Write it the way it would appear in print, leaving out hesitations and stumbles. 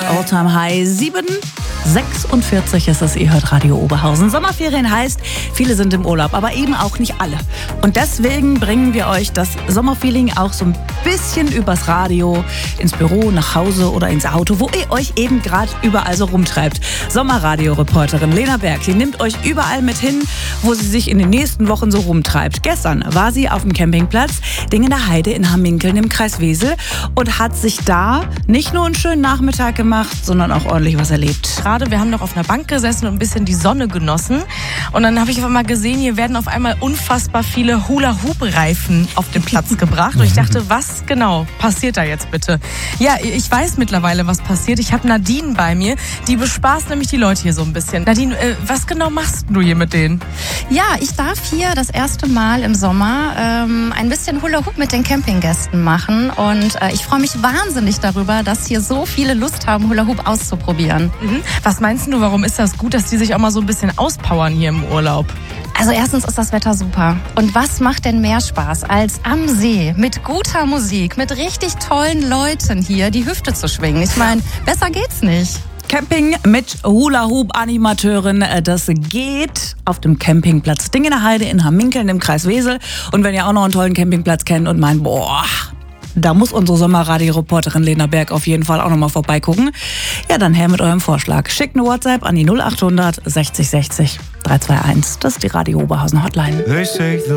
All-Time High 7:46 ist es. Ihr hört Radio Oberhausen. Sommerferien heißt, viele sind im Urlaub, aber eben auch nicht alle. Und deswegen bringen wir euch das Sommerfeeling auch so ein bisschen übers Radio ins Büro, nach Hause oder ins Auto, wo ihr euch eben gerade überall so rumtreibt. Sommerradio-Reporterin Lena Berg, die nimmt euch überall mit hin, wo sie sich in den nächsten Wochen so rumtreibt. Gestern war sie auf dem Campingplatz Dingenerheide in Hamminkeln im Kreis Wesel und hat sich da nicht nur einen schönen Nachmittag gemacht, sondern auch ordentlich was erlebt. Gerade, wir haben noch auf einer Bank gesessen und ein bisschen die Sonne genossen. Und dann habe ich auf einmal gesehen, hier werden auf einmal unfassbar viele Hula-Hoop-Reifen auf den Platz gebracht. Und ich dachte, was genau passiert da jetzt bitte? Ja, ich weiß mittlerweile, was passiert. Ich habe Nadine bei mir, die bespaßt nämlich die Leute hier so ein bisschen. Nadine, was genau machst du hier mit denen? Ja, ich darf hier das erste Mal im Sommer ein bisschen Hula-Hoop mit den Campinggästen machen. Und ich freue mich wahnsinnig darüber, dass hier so viele Lust haben, Hula-Hoop auszuprobieren. Was meinst du, warum ist das gut, dass die sich auch mal so ein bisschen auspowern hier im Urlaub? Also erstens ist das Wetter super. Und was macht denn mehr Spaß, als am See mit guter Musik, mit richtig tollen Leuten hier die Hüfte zu schwingen? Ich meine, besser geht's nicht. Camping mit Hula-Hoop-Animateurin, das geht auf dem Campingplatz Dingenerheide in Hamminkeln im Kreis Wesel. Und wenn ihr auch noch einen tollen Campingplatz kennt und meint, boah, da muss unsere Sommerradio-Reporterin Lena Berg auf jeden Fall auch nochmal vorbeigucken, ja, dann her mit eurem Vorschlag. Schickt eine WhatsApp an die 0800 60 60 321. Das ist die Radio Oberhausen Hotline.